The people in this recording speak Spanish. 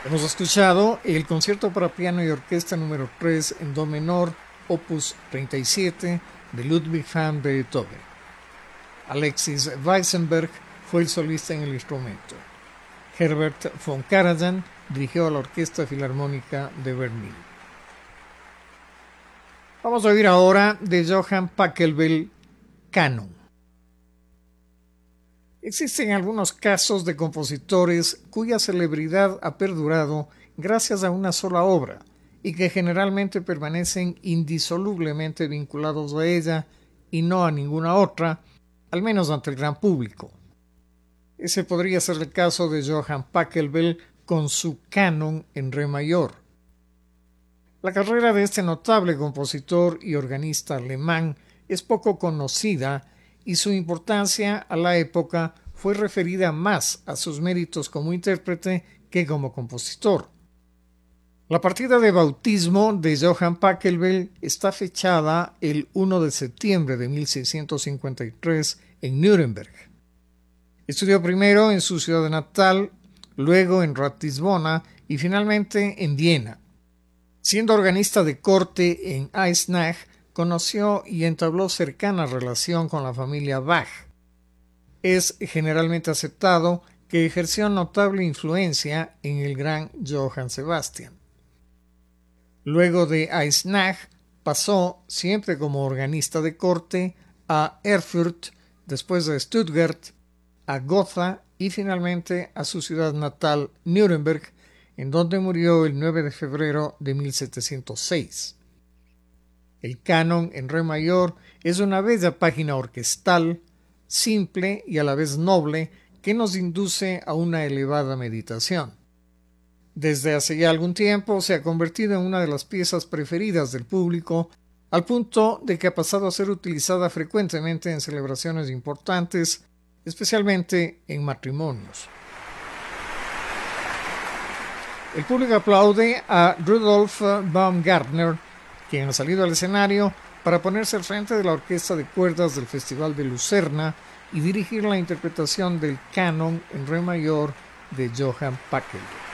Hemos escuchado el concierto para piano y orquesta número 3 en do menor, opus 37 de Ludwig van Beethoven. Alexis Weissenberg fue el solista en el instrumento. Herbert von Karajan dirigió a la Orquesta Filarmónica de Berlín. Vamos a oír ahora de Johann Pachelbel, Canon. Existen algunos casos de compositores cuya celebridad ha perdurado gracias a una sola obra y que generalmente permanecen indisolublemente vinculados a ella y no a ninguna otra, al menos ante el gran público. Ese podría ser el caso de Johann Pachelbel con su Canon en re mayor. La carrera de este notable compositor y organista alemán es poco conocida y su importancia a la época fue referida más a sus méritos como intérprete que como compositor. La partida de bautismo de Johann Pachelbel está fechada el 1 de septiembre de 1653 en Nuremberg. Estudió primero en su ciudad natal, luego en Ratisbona y finalmente en Viena. Siendo organista de corte en Eisenach, conoció y entabló cercana relación con la familia Bach. Es generalmente aceptado que ejerció notable influencia en el gran Johann Sebastian. Luego de Eisenach pasó, siempre como organista de corte, a Erfurt, después a Stuttgart, a Gotha y finalmente a su ciudad natal, Nuremberg, en donde murió el 9 de febrero de 1706. El canon en re mayor es una bella página orquestal, simple y a la vez noble, que nos induce a una elevada meditación. Desde hace ya algún tiempo se ha convertido en una de las piezas preferidas del público, al punto de que ha pasado a ser utilizada frecuentemente en celebraciones importantes, especialmente en matrimonios. El público aplaude a Rudolf Baumgartner, quien ha salido al escenario para ponerse al frente de la orquesta de cuerdas del Festival de Lucerna y dirigir la interpretación del Canon en re mayor de Johann Pachelbel.